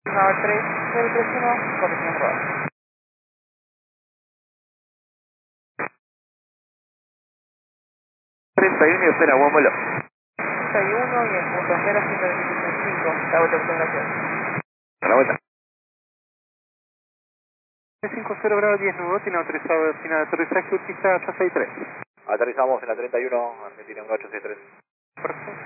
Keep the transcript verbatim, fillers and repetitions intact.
Nave tres cero tres uno, corrección probada. treinta y uno y espera, buen vuelo. treinta y uno y el punto cero ciento veinticinco, la vuelta de la ciudad. A la vuelta. cinco cero grado diez nuevo, tiene autorizado destino de aterrizaje, utiliza ocho seis tres. Aterrizamos en la treinta y uno, Argentina uno ocho seis tres. Perfecto.